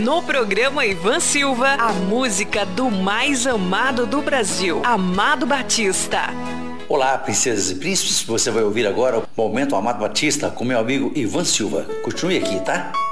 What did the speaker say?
No programa Ivan Silva, a música do mais amado do Brasil, Amado Batista. Olá, princesas e príncipes. Você vai ouvir agora o Momento Amado Batista com meu amigo Ivan Silva. Continue aqui, tá?